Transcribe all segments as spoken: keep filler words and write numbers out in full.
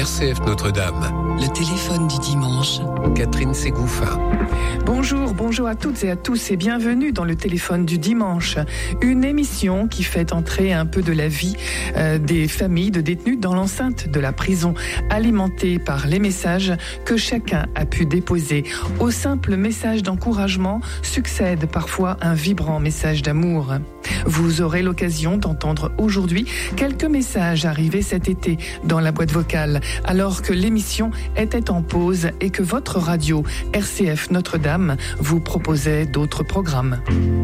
C F Notre-Dame. Le téléphone du dimanche. Catherine Ségouffin. Bonjour, bonjour à toutes et à tous et bienvenue dans le téléphone du dimanche. Une émission qui fait entrer un peu de la vie euh, des familles de détenus dans l'enceinte de la prison, alimentée par les messages que chacun a pu déposer. Au simple message d'encouragement succède parfois un vibrant message d'amour. Vous aurez l'occasion d'entendre aujourd'hui quelques messages arrivés cet été dans la boîte vocale, alors que l'émission était en pause et que votre radio R C F Notre-Dame vous proposait d'autres programmes.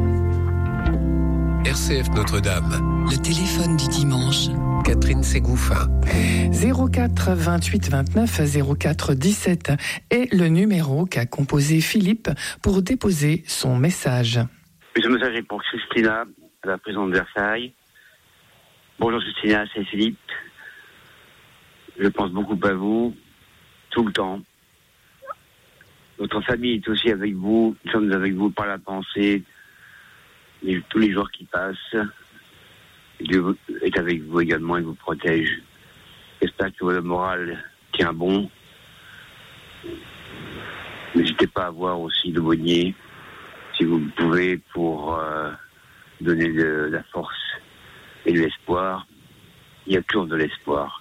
R C F Notre-Dame. Le téléphone du dimanche. Catherine Ségouffin. zéro quatre vingt-huit vingt-neuf zéro quatre dix-sept est le numéro qu'a composé Philippe pour déposer son message. Ce message est pour Christina, à la prison de Versailles. Bonjour Christina, c'est Philippe. Je pense beaucoup à vous, tout le temps. Notre famille est aussi avec vous. Nous sommes avec vous par la pensée. Et tous les jours qui passent, Dieu est avec vous également et vous protège. J'espère que votre morale tient bon. N'hésitez pas à voir aussi le Bonnier, si vous pouvez, pour euh, donner de, de la force et de l'espoir. Il y a toujours de l'espoir.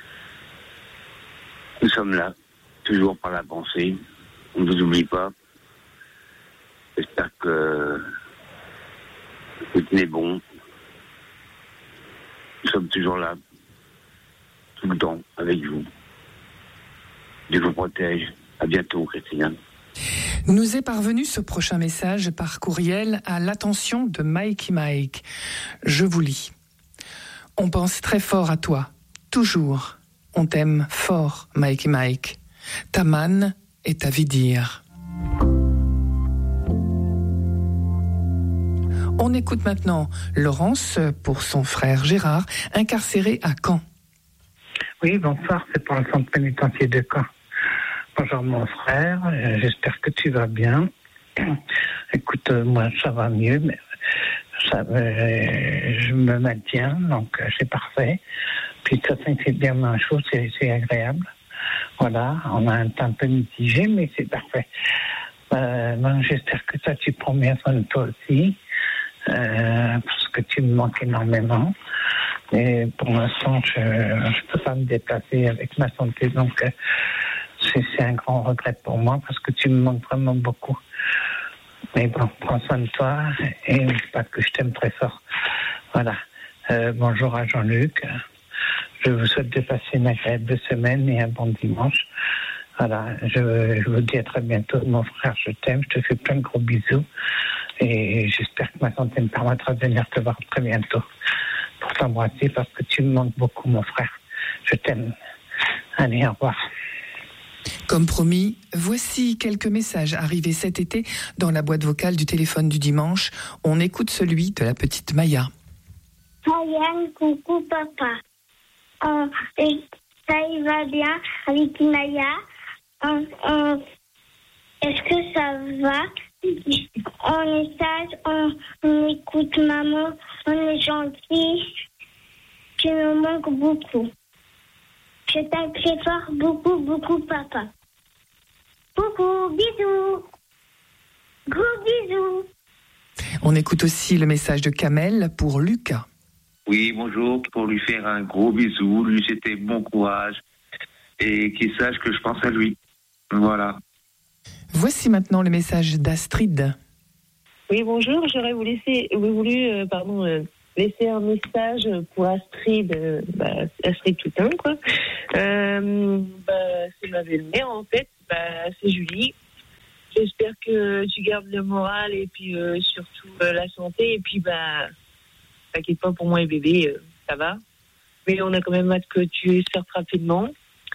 Nous sommes là, toujours par la pensée. On ne vous oublie pas. J'espère que vous tenez bon. Nous sommes toujours là, tout le temps, avec vous. Dieu vous protège. À bientôt, Christina. Nous est parvenu ce prochain message par courriel à l'attention de Mikey Mike. Je vous lis. On pense très fort à toi, toujours. On t'aime fort, Mikey Mike. Ta manne est à vidir. On écoute maintenant Laurence pour son frère Gérard, incarcéré à Caen. Oui, bonsoir, c'est pour le centre pénitentiaire de Caen. Bonjour mon frère, euh, j'espère que tu vas bien. Écoute, euh, moi ça va mieux, mais ça, euh, je me maintiens, donc euh, c'est parfait. Puis ça c'est bien ma chose, c'est, c'est agréable. Voilà, on a un temps un peu mitigé, mais c'est parfait. Euh, donc j'espère que toi tu prends bien soin de toi aussi, euh, parce que tu me manques énormément. Et pour l'instant, je ne peux pas me déplacer avec ma santé, donc euh, c'est, c'est un grand regret pour moi, parce que tu me manques vraiment beaucoup. Mais bon, prends soin de toi, et pas que je t'aime très fort. Voilà. Euh, bonjour à Jean-Luc. Je vous souhaite de passer une agréable semaine et un bon dimanche. Voilà, je, je vous dis à très bientôt, mon frère, je t'aime, je te fais plein de gros bisous, et j'espère que ma santé me permettra de venir te voir très bientôt pour t'embrasser, parce que tu me manques beaucoup, mon frère. Je t'aime. Allez, au revoir. Comme promis, voici quelques messages arrivés cet été dans la boîte vocale du téléphone du dimanche. On écoute celui de la petite Maya. Marianne, coucou papa. Euh, et ça y va bien avec Maya. Euh, euh, est-ce que ça va? On est sage, on, on écoute maman, on est gentil. Tu me manques beaucoup. Je t'aime très fort, beaucoup, beaucoup, papa. Beaucoup, bisous. Gros bisous. On écoute aussi le message de Kamel pour Lucas. Oui, bonjour, pour lui faire un gros bisou, lui souhaiter bon courage et qu'il sache que je pense à lui. Voilà. Voici maintenant le message d'Astrid. Oui, bonjour, j'aurais voulu laisser, voulu euh, pardon, euh, laisser un message pour Astrid, euh, bah, Astrid Toutain, quoi. Euh, bah, c'est ma belle-mère, en fait, bah, c'est Julie. J'espère que tu gardes le moral et puis euh, surtout euh, la santé. Et puis, bah, t'inquiète pas pour moi et bébé, euh, ça va. Mais on a quand même hâte que tu sortes rapidement.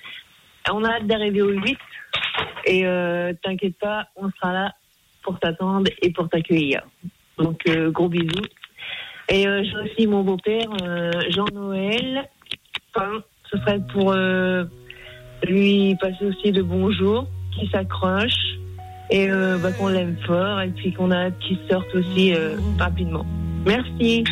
On a hâte d'arriver au huit. Et euh, t'inquiète pas, on sera là pour t'attendre et pour t'accueillir. Donc, euh, gros bisous. Et euh, j'ai aussi mon beau-père, euh, Jean-Noël. Enfin, ce serait pour euh, lui passer aussi de bonjour, qu'il s'accroche. Et euh, bah, qu'on l'aime fort et puis qu'on a hâte qu'il sorte aussi euh, rapidement. Merci.